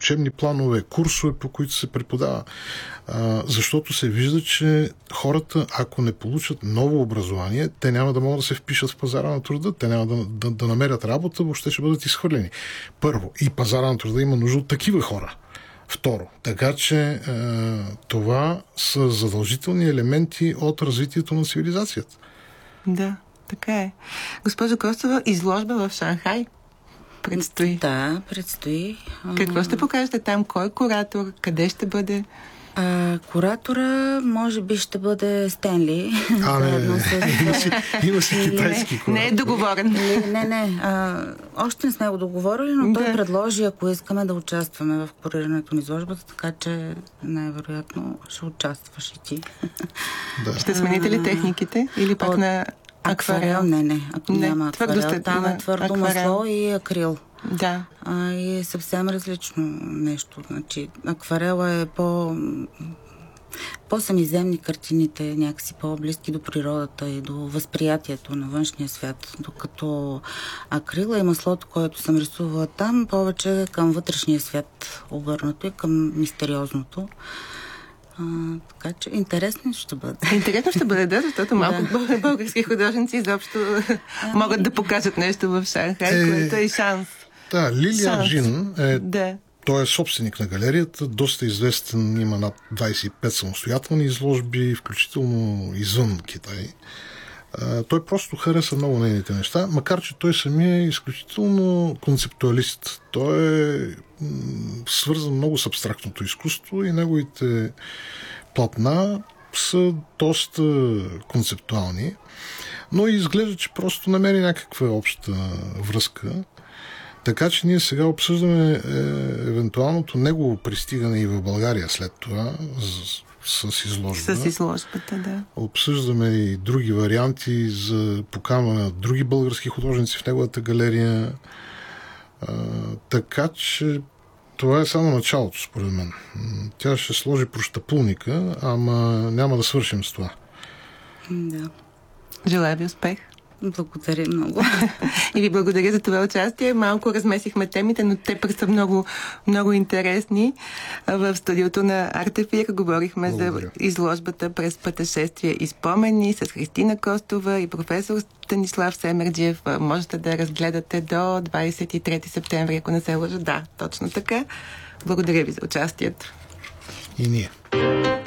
учебни планове, курсове, по които се преподава. Защото се вижда, че хората, ако не получат ново образование, те няма да могат да се впишат в пазара на труда, те няма да намерят работа, въобще ще бъдат изхвърлени. Първо, и пазара на труда има нужда от такива хора. Второ, така че това са задължителни елементи от развитието на цивилизацията. Да, така е. Госпожо Костова, изложба в Шанхай предстои. Да, предстои. Какво ще покажете там? Кой е куратор? Къде ще бъде? Куратора може би ще бъде Стенли. Има си китайски куратор. Не е договорен. Не. Още не сме го договорили, но той предложи, ако искаме да участваме в курирането на изложбата, така че най-вероятно ще участваш и ти. Да. Ще смените ли техниките? Или пак на акварел? Не. Ако няма акварел, там е твърдо масло и акрил. Да. И е съвсем различно нещо. Значи, акварела е по-самиземни картините, някакси по-близки до природата и до възприятието на външния свят, докато акрила и маслото, което съм рисувала там, повече към вътрешния свят обърнато и към мистериозното. Така че интересно ще бъде. Интересно ще бъде, да, защото малко български художници изобщо могат да покажат нещо в Шанхай, което е шанс. Да, Лили Аржин той е собственик на галерията, доста известен, има над 25 самостоятелни изложби, включително извън Китай. Той просто хареса много нейните неща, макар че той самия е изключително концептуалист. Той е свързан много с абстрактното изкуство и неговите платна са доста концептуални, но изглежда, че просто намери някаква обща връзка. Така че ние сега обсъждаме евентуалното негово пристигане и в България след това с изложба. С изложбата, да. Обсъждаме и други варианти за поканване на други български художници в неговата галерия. Така че това е само началото, според мен. Тя ще сложи прощапулника, ама няма да свършим с това. Да. Желая ви успех. Благодаря много. И ви благодаря за това участие. Малко размесихме темите, но те пък са много, много интересни. В студиото на Артефир говорихме за изложбата през пътешествия и спомени с Христина Костова и професор Станислав Семерджиев. Можете да разгледате до 23 септември, ако не се лъжа. Да, точно така. Благодаря ви за участието. И ние.